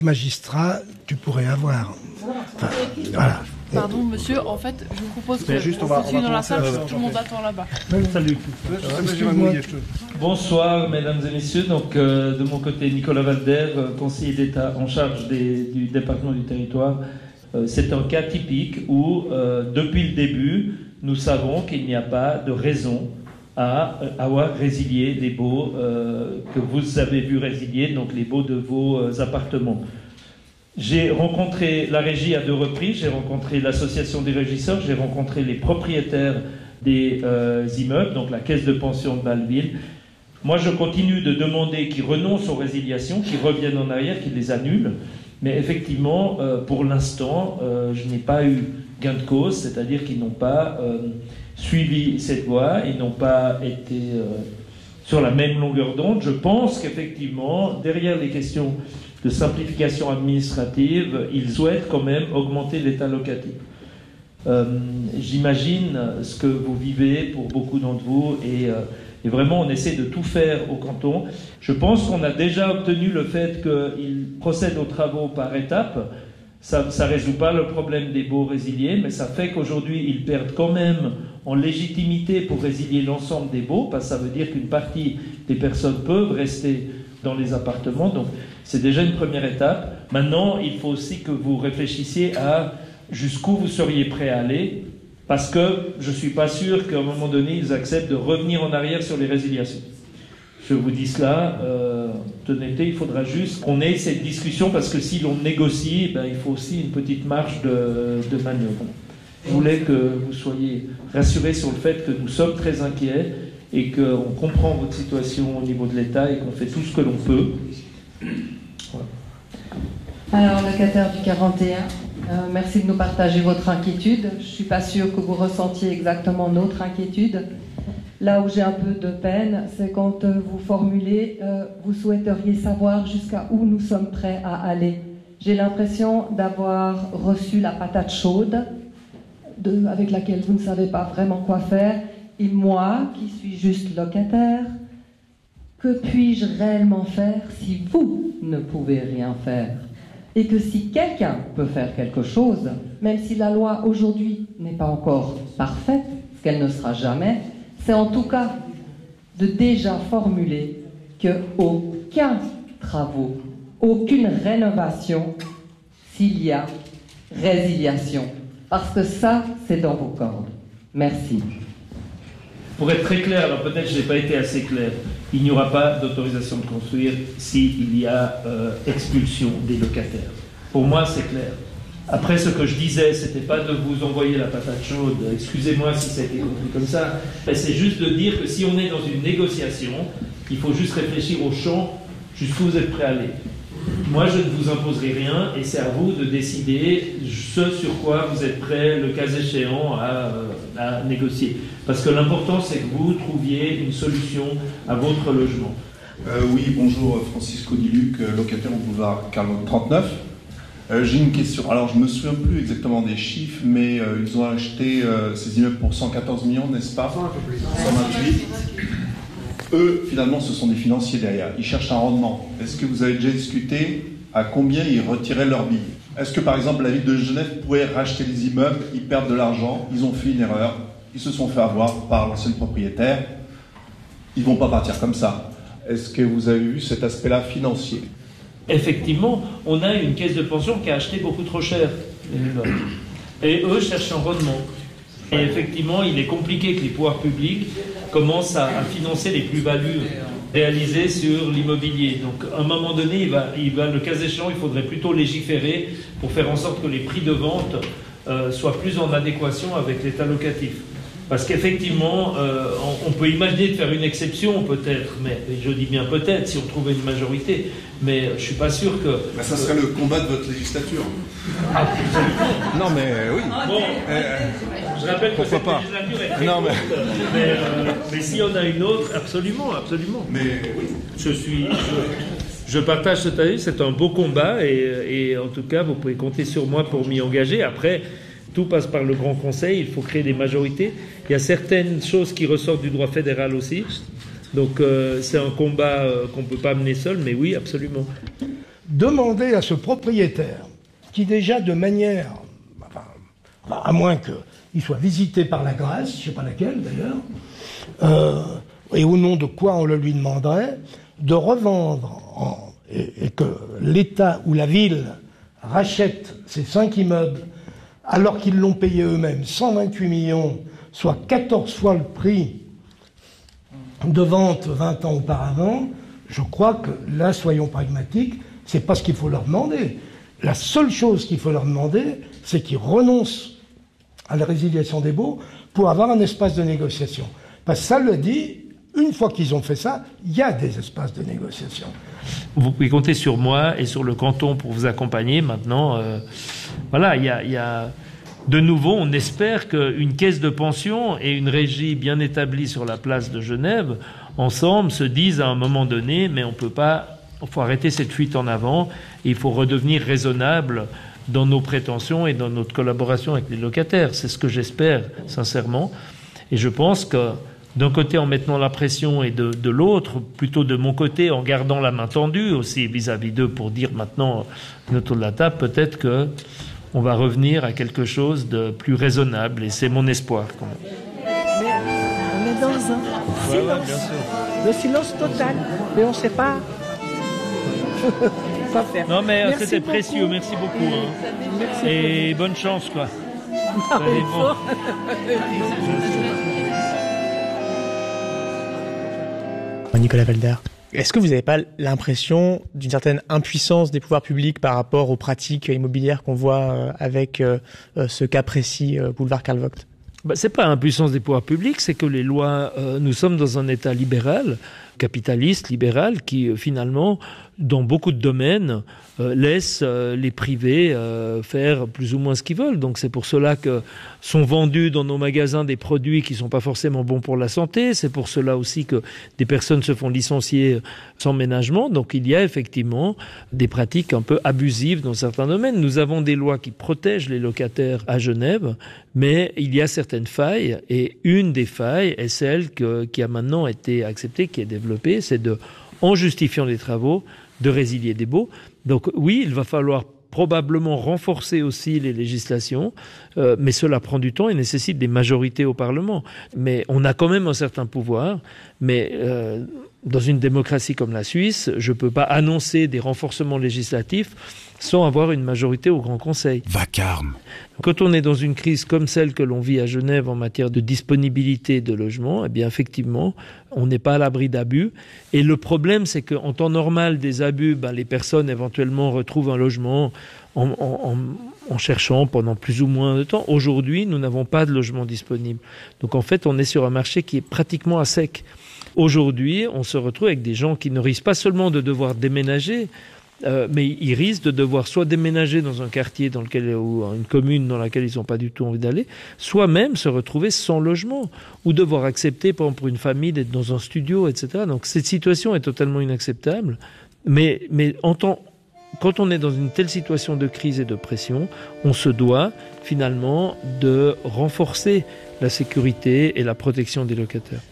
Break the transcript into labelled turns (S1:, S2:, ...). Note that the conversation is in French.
S1: Magistrat, tu pourrais avoir. Enfin, voilà.
S2: Pardon, monsieur, en fait, je vous propose qu'on continue dans la salle, parce que tout le monde attend là-bas.
S3: Salut. Bonsoir, mesdames et messieurs. Donc, de mon côté, Nicolas Valder, conseiller d'État en charge du département du territoire. C'est un cas typique où, depuis le début, nous savons qu'il n'y a pas de raison à avoir résilié les baux que vous avez vu résilier, donc les baux de vos appartements. J'ai rencontré la régie à 2 reprises, j'ai rencontré l'association des régisseurs, j'ai rencontré les propriétaires des immeubles, donc la caisse de pension de Bâle-Ville. Moi, je continue de demander qu'ils renoncent aux résiliations, qu'ils reviennent en arrière, qu'ils les annulent. Mais effectivement, pour l'instant, je n'ai pas eu gain de cause, c'est-à-dire qu'ils n'ont pas suivi cette voie, ils n'ont pas été sur la même longueur d'onde. Je pense qu'effectivement, derrière les questions de simplification administrative, ils souhaitent quand même augmenter l'état locatif. J'imagine ce que vous vivez pour beaucoup d'entre vous et vraiment on essaie de tout faire au canton. Je pense qu'on a déjà obtenu le fait qu'ils procèdent aux travaux par étapes. Ça ne résout pas le problème des baux résiliés, mais ça fait qu'aujourd'hui ils perdent quand même en légitimité pour résilier l'ensemble des baux, parce que ça veut dire qu'une partie des personnes peuvent rester dans les appartements. Donc c'est déjà une première étape. Maintenant, il faut aussi que vous réfléchissiez à jusqu'où vous seriez prêt à aller, parce que je ne suis pas sûr qu'à un moment donné, ils acceptent de revenir en arrière sur les résiliations. Je vous dis cela, d'honnêteté, il faudra juste qu'on ait cette discussion, parce que si l'on négocie, il faut aussi une petite marge de manœuvre. Je voulais que vous soyez rassurés sur le fait que nous sommes très inquiets et qu'on comprend votre situation au niveau de l'État et qu'on fait tout ce que l'on peut. Voilà.
S4: Alors, locataire du 41, merci de nous partager votre inquiétude. Je ne suis pas sûre que vous ressentiez exactement notre inquiétude. Là où j'ai un peu de peine, c'est quand vous formulez, vous souhaiteriez savoir jusqu'à où nous sommes prêts à aller. J'ai l'impression d'avoir reçu la patate chaude avec laquelle vous ne savez pas vraiment quoi faire. Et moi, qui suis juste locataire, que puis-je réellement faire si vous ne pouvez rien faire? Et que si quelqu'un peut faire quelque chose, même si la loi aujourd'hui n'est pas encore parfaite, ce qu'elle ne sera jamais, c'est en tout cas de déjà formuler qu'aucun travaux, aucune rénovation, s'il y a résiliation. Parce que ça, c'est dans vos cordes. Merci.
S3: Pour être très clair, alors peut-être que je n'ai pas été assez clair, il n'y aura pas d'autorisation de construire s'il y a expulsion des locataires. Pour moi, c'est clair. Après, ce que je disais, ce n'était pas de vous envoyer la patate chaude, excusez-moi si ça a été compris comme ça, mais c'est juste de dire que si on est dans une négociation, il faut juste réfléchir au champ jusqu'où vous êtes prêt à aller. Moi, je ne vous imposerai rien et c'est à vous de décider ce sur quoi vous êtes prêt, le cas échéant, à négocier. Parce que l'important, c'est que vous trouviez une solution à votre logement.
S5: Oui, bonjour, Francisco Diluc, locataire au boulevard Carlo 39. J'ai une question. Alors, je ne me souviens plus exactement des chiffres, mais ils ont acheté ces immeubles pour 114 millions, n'est-ce pas? 128. Eux, finalement, ce sont des financiers derrière. Ils cherchent un rendement. Est-ce que vous avez déjà discuté à combien ils retiraient leur billet? Est-ce que, par exemple, la ville de Genève pourrait racheter les immeubles? Ils perdent de l'argent, ils ont fait une erreur, ils se sont fait avoir par l'ancien propriétaire. Ils ne vont pas partir comme ça. Est-ce que vous avez vu cet aspect-là financier?
S3: Effectivement, on a une caisse de pension qui a acheté beaucoup trop cher les immeubles. Et eux cherchent un rendement. Et effectivement, il est compliqué que les pouvoirs publics commencent à financer les plus-values réalisées sur l'immobilier. Donc, à un moment donné, le cas échéant, il faudrait plutôt légiférer pour faire en sorte que les prix de vente soient plus en adéquation avec l'état locatif. Parce qu'effectivement, on peut imaginer de faire une exception peut-être, mais je dis bien peut-être si on trouvait une majorité, mais je ne suis pas sûr que...
S5: Ben, ça serait le combat de votre législature.
S3: Ah,
S5: non mais oui.
S3: Bon, je rappelle que cette législature est très courte, mais si on a une autre, absolument, absolument.
S5: Mais oui.
S3: Je partage cet avis, c'est un beau combat et en tout cas, vous pouvez compter sur moi pour m'y engager. Après, tout passe par le Grand Conseil, il faut créer des majorités. Il y a certaines choses qui ressortent du droit fédéral aussi. Donc c'est un combat qu'on ne peut pas mener seul, mais oui, absolument.
S1: demander à ce propriétaire, qui déjà de manière, à moins qu'il soit visité par la grâce, je ne sais pas laquelle d'ailleurs, et au nom de quoi on le lui demanderait, de revendre, et que l'État ou la ville rachète ces 5 immeubles alors qu'ils l'ont payé eux-mêmes 128 millions, soit 14 fois le prix de vente 20 ans auparavant. Je crois que là, soyons pragmatiques, c'est pas ce qu'il faut leur demander. La seule chose qu'il faut leur demander, c'est qu'ils renoncent à la résiliation des baux pour avoir un espace de négociation. Parce que ça le dit, une fois qu'ils ont fait ça, il y a des espaces de négociation.
S3: Vous pouvez compter sur moi et sur le canton pour vous accompagner. Maintenant, voilà, il y a de nouveau, on espère qu'une caisse de pension et une régie bien établie sur la place de Genève, ensemble, se disent à un moment donné, mais on peut pas, il faut arrêter cette fuite en avant, et il faut redevenir raisonnable dans nos prétentions et dans notre collaboration avec les locataires. C'est ce que j'espère, sincèrement. Et je pense que, d'un côté, en mettant la pression, et de l'autre, plutôt de mon côté, en gardant la main tendue aussi vis-à-vis d'eux pour dire maintenant, autour de la table, peut-être que on va revenir à quelque chose de plus raisonnable, et c'est mon espoir quand même.
S6: Mais on est dans un silence, le silence total, mais on ne sait pas quoi faire.
S3: Non mais
S6: merci
S3: c'était
S6: beaucoup.
S3: précieux, merci beaucoup.
S6: Merci
S3: et bonne chance quoi.
S7: Nicolas Valder, est-ce que vous n'avez pas l'impression d'une certaine impuissance des pouvoirs publics par rapport aux pratiques immobilières qu'on voit avec ce cas précis, boulevard Karl Vogt ?
S3: C'est pas impuissance des pouvoirs publics, c'est que les lois, nous sommes dans un État libéral, capitaliste, libéral, qui finalement, dans beaucoup de domaines, laisse les privés faire plus ou moins ce qu'ils veulent. Donc c'est pour cela que sont vendus dans nos magasins des produits qui sont pas forcément bons pour la santé. C'est pour cela aussi que des personnes se font licencier sans ménagement. Donc il y a effectivement des pratiques un peu abusives dans certains domaines. Nous avons des lois qui protègent les locataires à Genève, mais il y a certaines failles, et une des failles est celle qui a maintenant été acceptée, qui est développée, c'est en justifiant les travaux, de résilier des baux. Donc oui, il va falloir probablement renforcer aussi les législations, mais cela prend du temps et nécessite des majorités au Parlement. Mais on a quand même un certain pouvoir, mais dans une démocratie comme la Suisse, je ne peux pas annoncer des renforcements législatifs sans avoir une majorité au Grand Conseil.
S8: Vacarme.
S3: Quand on est dans une crise comme celle que l'on vit à Genève en matière de disponibilité de logement, eh bien effectivement, on n'est pas à l'abri d'abus. Et le problème, c'est qu'en temps normal des abus, les personnes éventuellement retrouvent un logement en cherchant pendant plus ou moins de temps. Aujourd'hui, nous n'avons pas de logement disponible. Donc en fait, on est sur un marché qui est pratiquement à sec. Aujourd'hui, on se retrouve avec des gens qui ne risquent pas seulement de devoir déménager, mais ils risquent de devoir soit déménager dans un quartier ou une commune dans laquelle ils n'ont pas du tout envie d'aller, soit même se retrouver sans logement, ou devoir accepter, par exemple, pour une famille d'être dans un studio, etc. Donc cette situation est totalement inacceptable. Mais quand on est dans une telle situation de crise et de pression, on se doit finalement de renforcer la sécurité et la protection des locataires.